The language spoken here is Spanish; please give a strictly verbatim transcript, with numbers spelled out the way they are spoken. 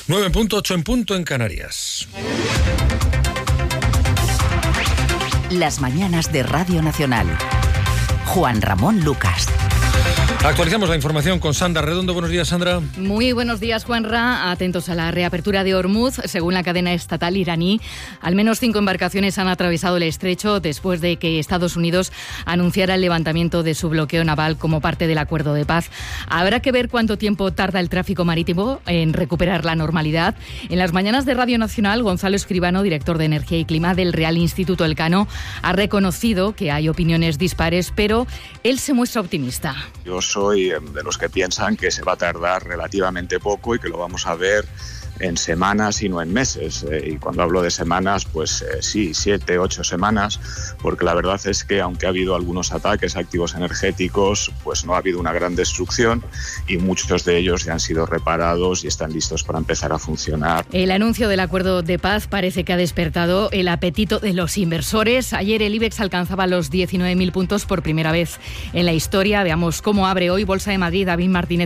nueve en punto, ocho en punto en Canarias. Las mañanas de Radio Nacional. Juan Ramón Lucas. Actualizamos la información con Sandra Redondo. Buenos días, Sandra. Muy buenos días, Juanra. Atentos a la reapertura de Hormuz. Según la cadena estatal iraní, al menos cinco embarcaciones han atravesado el estrecho después de que Estados Unidos anunciara el levantamiento de su bloqueo naval como parte del acuerdo de paz. Habrá que ver cuánto tiempo tarda el tráfico marítimo en recuperar la normalidad. En las mañanas de Radio Nacional, Gonzalo Escribano, director de Energía y Clima del Real Instituto Elcano, ha reconocido que hay opiniones dispares, pero él se muestra optimista. Yo soy de los que piensan que se va a tardar relativamente poco y que lo vamos a ver en semanas y no en meses. Eh, y cuando hablo de semanas, pues eh, sí, siete, ocho semanas, porque la verdad es que aunque ha habido algunos ataques a activos energéticos, pues no ha habido una gran destrucción y muchos de ellos ya han sido reparados y están listos para empezar a funcionar. El anuncio del acuerdo de paz parece que ha despertado el apetito de los inversores. Ayer el IBEX alcanzaba los diecinueve mil puntos por primera vez en la historia. Veamos cómo abre hoy Bolsa de Madrid. David Martínez.